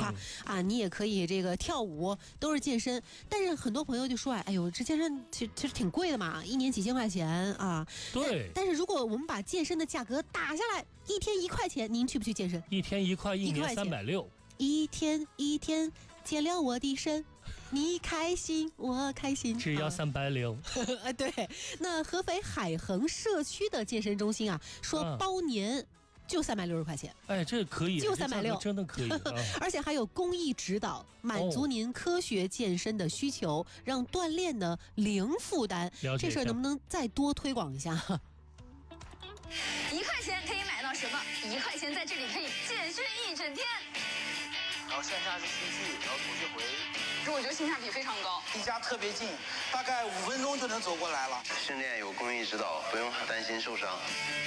吧？你也可以这个跳舞，都是健身。但是很多朋友就说哎呦，这健身其实挺贵的嘛，1年几千块钱啊。 对。 但是如果我们把健身的价格打下来，1天1块钱，您去不去健身 ？1天1块，1年360。 一天一天健了我的身，你开心我开心， 只要360。 对，那合肥海衡社区的健身中心说包年就360块钱。 哎，这可以， 就360， 真的可以。 而且还有公益指导，满足您科学健身的需求，让锻炼呢零负担。这事儿能不能再多推广一下 ？1块钱可以买到什么？1块钱在这里可以健身1整天。 然后线下是新去，然后同学回。 我觉得性价比非常高， 离家特别近，大概5分钟就能走过来了。 训练有公益指导，不用担心受伤。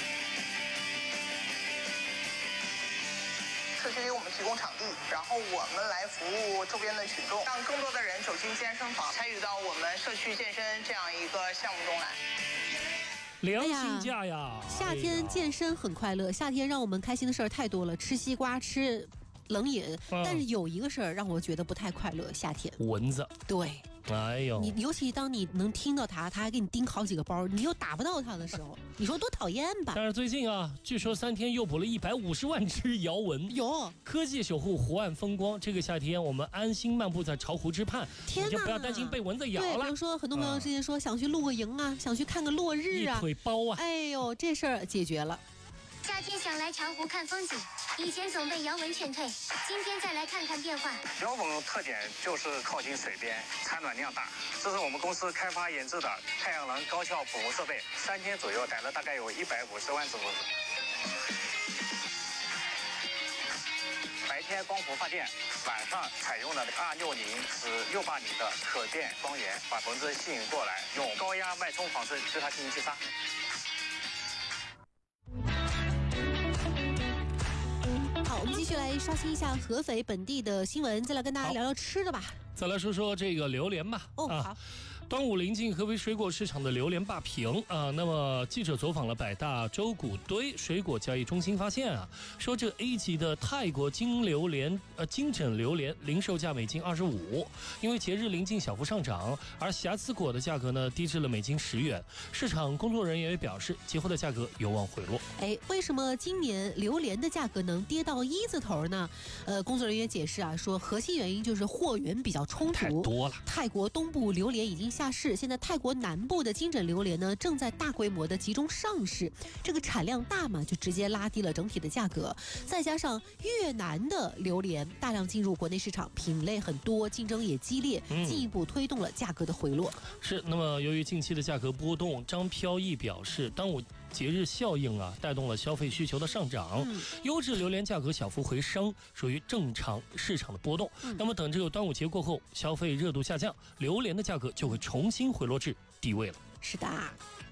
社区给我们提供场地，然后我们来服务周边的群众，让更多的人走进健身房，参与到我们社区健身这样一个项目中来。 良心价呀！ 夏天健身很快乐，夏天让我们开心的事儿太多了，吃西瓜，吃冷饮，但是有一个事儿让我觉得不太快乐，夏天蚊子。 对。 哎呦， 你尤其当你能听到它还给你叮好几个包，你又打不到它的时候，你说多讨厌吧？ 但是最近据说3天又捕了150万只摇蚊。 有科技守护湖岸风光，这个夏天我们安心漫步在巢湖之畔， 天哪， 你就不要担心被蚊子咬了。 对，比如说很多朋友之前说想去露个营想去看个落日一腿包哎呦，这事儿解决了。 夏天想来巢湖看风景，以前总被摇蚊劝退，今天再来看看变化。 摇蚊特点就是靠近水边，产卵量大。这是我们公司开发研制的太阳能高效捕蚊设备，3天左右逮了大概有150万只蚊子。白天光伏发电，晚上采用了260至680的可变光源，把蚊子吸引过来，用高压脉冲方式对它进行击杀。 好，我们继续来刷新一下合肥本地的新闻，再来跟大家聊聊吃的吧。 再来说说这个榴莲吧。 好。 端午临近，合肥水果市场的榴莲霸屏那么记者走访了百大周谷堆水果交易中心，发现说这 A 级的泰国金枕榴莲零售价每斤25，因为节日临近小幅上涨，而瑕疵果的价格呢低至了每斤10元。市场工作人员也表示，节后的价格有望回落。 为什么今年榴莲的价格能跌到1字头呢？工作人员解释说，核心原因就是货源比较冲突， 太多了。 泰国东部榴莲已经下市，现在泰国南部的金枕榴莲呢正在大规模的集中上市，这个产量大嘛，就直接拉低了整体的价格。再加上越南的榴莲大量进入国内市场，品类很多，竞争也激烈，进一步推动了价格的回落。 是，那么由于近期的价格波动，张飘逸表示，端午节日效应带动了消费需求的上涨，优质榴莲价格小幅回升，属于正常市场的波动。那么等这个端午节过后，消费热度下降，榴莲的价格就会重新回落至低位了。 是的。